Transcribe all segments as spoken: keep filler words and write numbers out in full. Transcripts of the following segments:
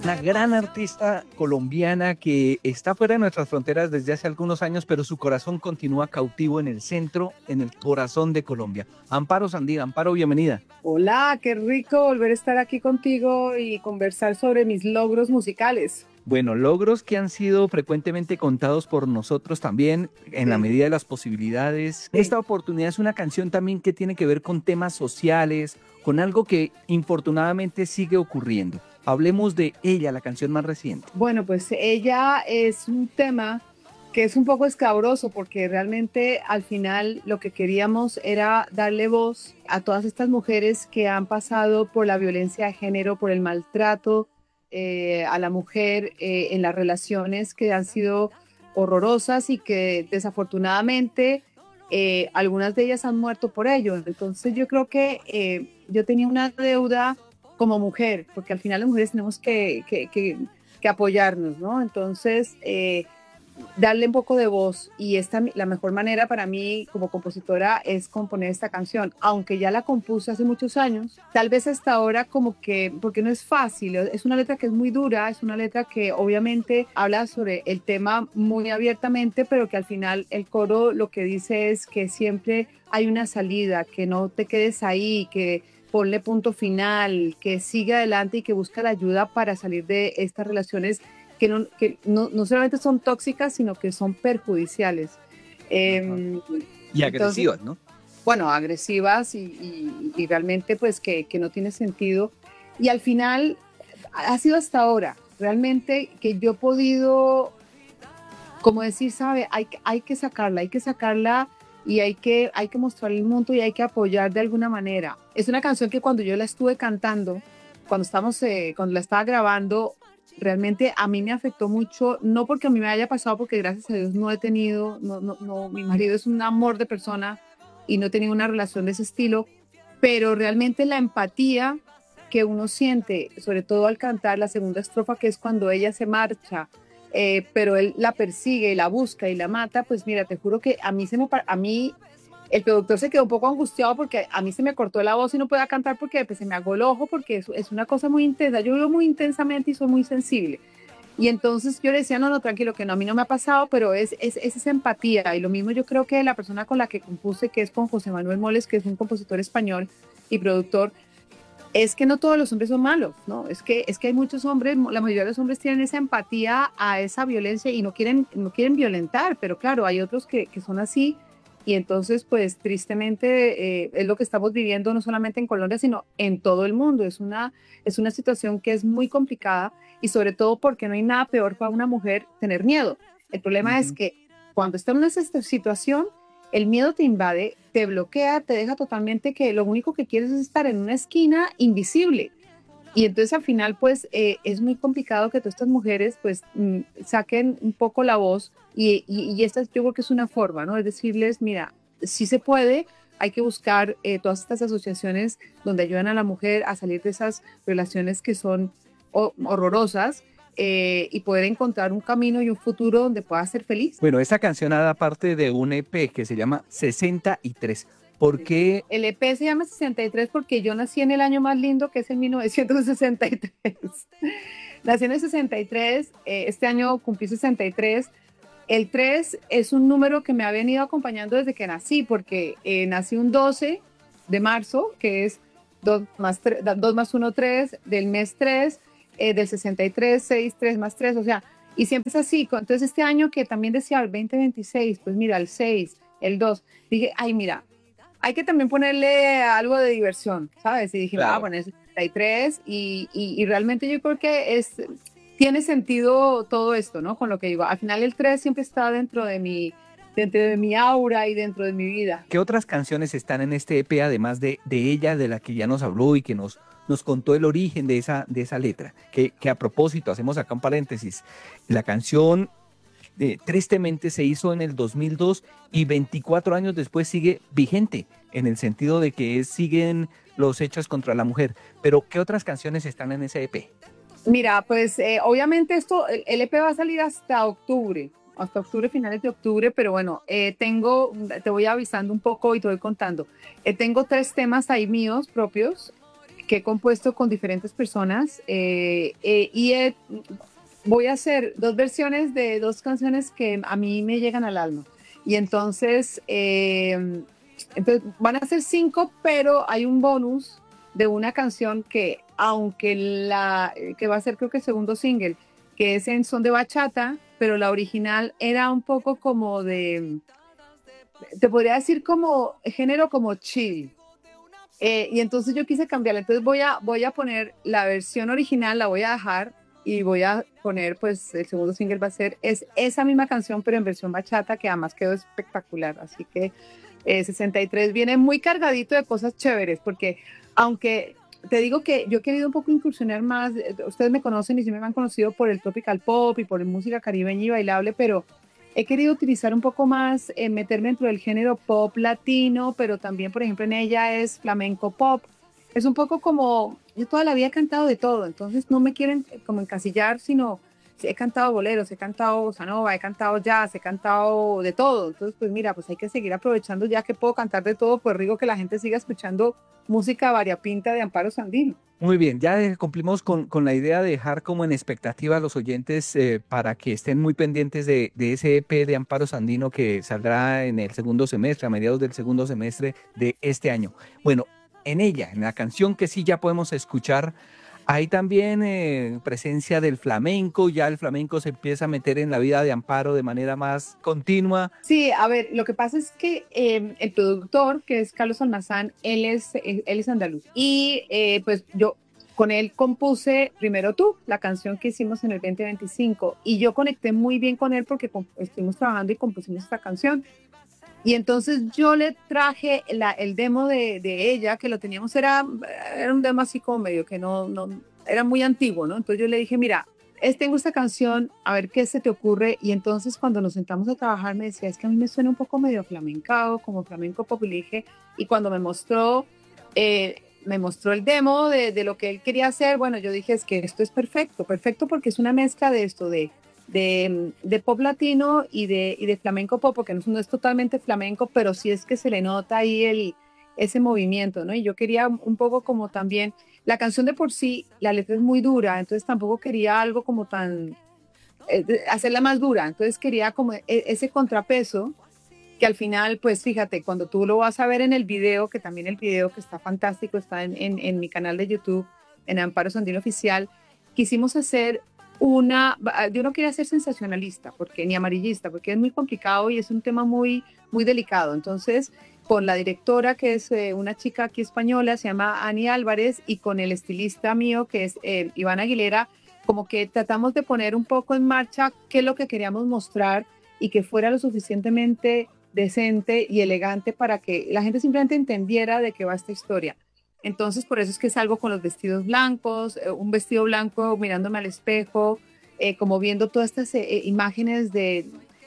Una gran artista colombiana que está fuera de nuestras fronteras desde hace algunos años, pero su corazón continúa cautivo en el centro, en el corazón de Colombia. Amparo Sandía. Amparo, bienvenida. Hola, qué rico volver a estar aquí contigo y conversar sobre mis logros musicales. Bueno, logros que han sido frecuentemente contados por nosotros también en la Sí, medida de las posibilidades. sí. Esta oportunidad es una canción también que tiene que ver con temas sociales, con algo que infortunadamente sigue ocurriendo. Hablemos de ella, la canción más reciente. Bueno, pues ella es un tema que es un poco escabroso porque realmente al final lo que queríamos era darle voz a todas estas mujeres que han pasado por la violencia de género, por el maltrato eh, a la mujer eh, en las relaciones que han sido horrorosas y que desafortunadamente eh, algunas de ellas han muerto por ello. Entonces yo creo que eh, yo tenía una deuda como mujer, porque al final las mujeres tenemos que, que, que, que apoyarnos, ¿no? Entonces, eh, darle un poco de voz y esta, la mejor manera para mí como compositora es componer esta canción, aunque ya la compuse hace muchos años, tal vez hasta ahora como que, porque no es fácil, es una letra que es muy dura, es una letra que obviamente habla sobre el tema muy abiertamente, pero que al final el coro lo que dice es que siempre hay una salida, que no te quedes ahí, que ponle punto final, que siga adelante y que busca la ayuda para salir de estas relaciones que no, que no, no solamente son tóxicas, sino que son perjudiciales. Ajá. Eh, Y entonces, agresivas, ¿no? bueno, agresivas y, y, y realmente pues que, que no tiene sentido. Y al final ha sido hasta ahora, realmente que yo he podido, como decir, sabe, hay, hay que sacarla, hay que sacarla y hay que, hay que mostrarle el mundo y hay que apoyar de alguna manera. Es una canción que cuando yo la estuve cantando, cuando, estamos, eh, cuando la estaba grabando, realmente a mí me afectó mucho, no porque a mí me haya pasado, porque gracias a Dios no he tenido, no, no, no, mi marido es un amor de persona y no he tenido una relación de ese estilo, pero realmente la empatía que uno siente, sobre todo al cantar la segunda estrofa, que es cuando ella se marcha, eh, pero él la persigue, la busca y la mata, pues mira, te juro que a mí se me, a mí el productor se quedó un poco angustiado porque a mí se me cortó la voz y no podía cantar porque pues, se me agó el ojo porque es, es una cosa muy intensa. Yo vivo muy intensamente y soy muy sensible. Y entonces yo le decía, no, no, tranquilo, que no, a mí no me ha pasado, pero es, es, es esa empatía. Y lo mismo yo creo que la persona con la que compuse, que es con José Manuel Moles, que es un compositor español y productor, es que no todos los hombres son malos, ¿no? Es que, es que hay muchos hombres, la mayoría de los hombres tienen esa empatía a esa violencia y no quieren, no quieren violentar, pero claro, hay otros que, que son así y entonces, pues tristemente eh, es lo que estamos viviendo no solamente en Colombia, sino en todo el mundo. Es una, es una situación que es muy complicada y sobre todo porque no hay nada peor para una mujer tener miedo. El problema es Ujú. que cuando está en una situación, el miedo te invade, te bloquea, te deja totalmente que lo único que quieres es estar en una esquina invisible. Y entonces al final pues eh, es muy complicado que todas estas mujeres pues mm, saquen un poco la voz y, y, y esta yo creo que es una forma, ¿no? Es decirles, mira, sí se puede, hay que buscar eh, todas estas asociaciones donde ayudan a la mujer a salir de esas relaciones que son ho- horrorosas eh, y poder encontrar un camino y un futuro donde pueda ser feliz. Bueno, esta canción da parte de un E P que se llama sesenta y tres. ¿Por qué? El E P se llama sesenta y tres porque yo nací en el año más lindo que es en mil novecientos sesenta y tres. Nací en el sesenta y tres, eh, este año cumplí sesenta y tres. El tres es un número que me ha venido acompañando desde que nací, porque eh, nací un doce de marzo, que es dos más, tres, dos más uno, tres, del mes tres, eh, del sesenta y tres, seis, tres más tres, o sea, y siempre es así. Entonces este año que también decía el veinte veintiséis, pues mira, el seis, el dos, dije, ay, mira, hay que también ponerle algo de diversión, ¿sabes? Y dije, me voy a Claro. poner sesenta y tres y, y, y realmente yo creo que es, tiene sentido todo esto, ¿no? Con lo que digo. Al final el tres siempre está dentro de mi, dentro de mi aura y dentro de mi vida. ¿Qué otras canciones están en este E P además de, de ella, de la que ya nos habló y que nos, nos contó el origen de esa, de esa letra? Que, que a propósito, hacemos acá un paréntesis. La canción eh, tristemente se hizo en el dos mil dos y veinticuatro años después sigue vigente, en el sentido de que es- siguen los hechos contra la mujer. Pero, ¿qué otras canciones están en ese E P? Mira, pues eh, obviamente esto, el, el E P va a salir hasta octubre, hasta octubre, finales de octubre, pero bueno, eh, tengo, te voy avisando un poco y te voy contando. Eh, tengo tres temas ahí míos propios que he compuesto con diferentes personas eh, eh, y he, voy a hacer dos versiones de dos canciones que a mí me llegan al alma. Y entonces, eh, entonces van a ser cinco, pero hay un bonus de una canción que, aunque la, que va a ser creo que el segundo single, que es en son de bachata, pero la original era un poco como de, te podría decir como género como chill. Eh, y entonces yo quise cambiarla. Entonces voy a, voy a poner la versión original, la voy a dejar y voy a poner, pues el segundo single va a ser es esa misma canción, pero en versión bachata, que además quedó espectacular. Así que eh, sesenta y tres viene muy cargadito de cosas chéveres, porque aunque te digo que yo he querido un poco incursionar más, ustedes me conocen y siempre me han conocido por el tropical pop y por música caribeña y bailable, pero he querido utilizar un poco más, eh, meterme dentro del género pop latino, pero también, por ejemplo, en ella es flamenco pop. Es un poco como, yo toda la vida he cantado de todo, entonces no me quieren como encasillar, sino he cantado boleros, he cantado bossa nova, he cantado jazz, he cantado de todo. Entonces, pues mira, pues hay que seguir aprovechando ya que puedo cantar de todo, pues rico que la gente siga escuchando música variopinta de Amparo Sandino. Muy bien, ya cumplimos con, con la idea de dejar como en expectativa a los oyentes eh, para que estén muy pendientes de, de ese E P de Amparo Sandino que saldrá en el segundo semestre, a mediados del segundo semestre de este año. Bueno, en ella, en la canción que sí ya podemos escuchar, hay también eh, presencia del flamenco, ya el flamenco se empieza a meter en la vida de Amparo de manera más continua. Sí, a ver, lo que pasa es que eh, el productor, que es Carlos Almazán, él es, él es andaluz. Y eh, pues yo con él compuse Primero Tú, la canción que hicimos en el veinte veinticinco. Y yo conecté muy bien con él porque estuvimos trabajando y compusimos esta canción. Y entonces yo le traje la, el demo de, de ella, que lo teníamos, era, era un demo así como medio que no, no, era muy antiguo, ¿no? Entonces yo le dije, mira, es, tengo esta canción, a ver qué se te ocurre. Y entonces cuando nos sentamos a trabajar me decía, es que a mí me suena un poco medio flamencao, como flamenco pop. Y le dije, y cuando me mostró, eh, me mostró el demo de, de lo que él quería hacer, bueno, yo dije, es que esto es perfecto, perfecto porque es una mezcla de esto, de De, de pop latino y de, y de flamenco pop, porque no, no es totalmente flamenco, pero sí es que se le nota ahí el, ese movimiento, ¿no? Y yo quería un poco como también, la canción de por sí, la letra es muy dura, entonces tampoco quería algo como tan, eh, hacerla más dura, entonces quería como e, ese contrapeso, que al final, pues fíjate, cuando tú lo vas a ver en el video, que también el video que está fantástico, está en, en, en mi canal de YouTube, en Amparo Sandino Oficial, quisimos hacer una, yo no quería ser sensacionalista porque ni amarillista, porque es muy complicado y es un tema muy, muy delicado. Entonces, con la directora, que es eh, una chica aquí española, se llama Ani Álvarez, y con el estilista mío, que es eh, Iván Aguilera, como que tratamos de poner un poco en marcha qué es lo que queríamos mostrar y que fuera lo suficientemente decente y elegante para que la gente simplemente entendiera de qué va esta historia. Entonces, por eso es que salgo con los vestidos blancos, eh, un vestido blanco mirándome al espejo, eh, como viendo todas estas eh, imágenes de,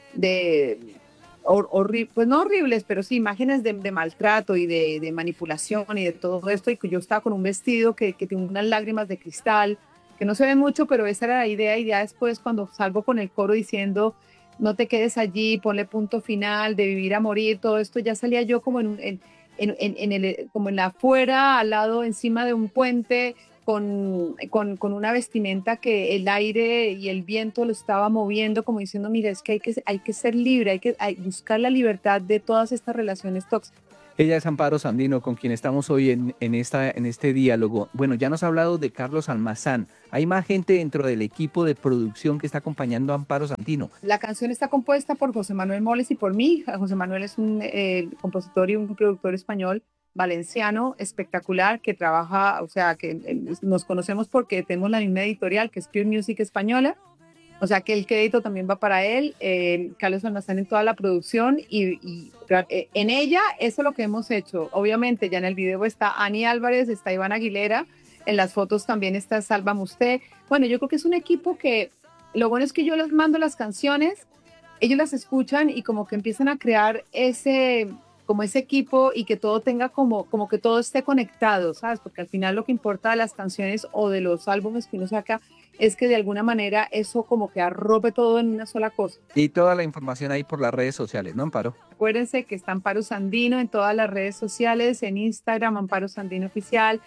de hor, horri pues no horribles, pero sí imágenes de, de maltrato y de, de manipulación y de todo esto. Y que yo estaba con un vestido que, que tiene unas lágrimas de cristal, que no se ve mucho, pero esa era la idea. Y ya después, cuando salgo con el coro diciendo, no te quedes allí, ponle punto final, de vivir a morir, todo esto, ya salía yo como en un... En, En, en, en el, como en la afuera, al lado, encima de un puente, con, con, con una vestimenta que el aire y el viento lo estaba moviendo, como diciendo, mira, es que hay que, hay que ser libre, hay que hay, buscar la libertad de todas estas relaciones tóxicas. Ella es Amparo Sandino, con quien estamos hoy en, en, esta, en este diálogo. Bueno, ya nos ha hablado de Carlos Almazán. Hay más gente dentro del equipo de producción que está acompañando a Amparo Sandino. La canción está compuesta por José Manuel Moles y por mí. José Manuel es un eh, compositor y un productor español valenciano espectacular que trabaja, o sea, que eh, nos conocemos porque tenemos la misma editorial, que es Pure Music Española. O sea que el crédito también va para él, eh, Carlos Almazán en toda la producción y, y eh, en ella eso es lo que hemos hecho. Obviamente ya en el video está Ani Álvarez, está Iván Aguilera, en las fotos también está Salva Musté. Bueno, yo creo que es un equipo que lo bueno es que yo les mando las canciones, ellos las escuchan y como que empiezan a crear ese, como ese equipo y que todo tenga como, como que todo esté conectado, ¿sabes? Porque al final lo que importa de las canciones o de los álbumes que uno saca es que de alguna manera eso como que arrope todo en una sola cosa. Y toda la información ahí por las redes sociales, ¿no, Amparo? Acuérdense que está Amparo Sandino en todas las redes sociales, en Instagram, Amparo Sandino Oficial,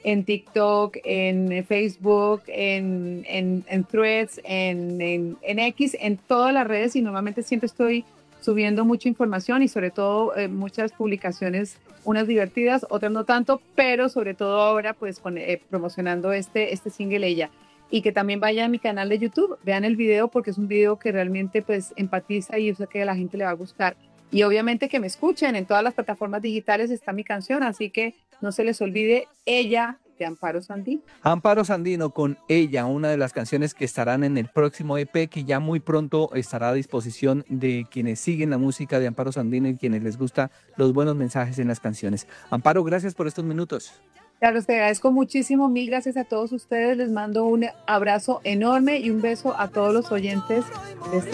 en TikTok, en Facebook, en, en, en Threads, en, en, en X, en todas las redes, y normalmente siempre estoy subiendo mucha información y sobre todo eh, muchas publicaciones, unas divertidas, otras no tanto, pero sobre todo ahora pues con, eh, promocionando este, este single Ella. Y que también vayan a mi canal de YouTube, vean el video porque es un video que realmente pues empatiza y yo sé que a la gente le va a gustar. Y obviamente que me escuchen, en todas las plataformas digitales está mi canción, así que no se les olvide Ella de Amparo Sandino. Amparo Sandino con Ella, una de las canciones que estarán en el próximo E P que ya muy pronto estará a disposición de quienes siguen la música de Amparo Sandino y quienes les gusta los buenos mensajes en las canciones. Amparo, gracias por estos minutos. Claro, te agradezco muchísimo, mil gracias a todos ustedes, les mando un abrazo enorme y un beso a todos los oyentes de este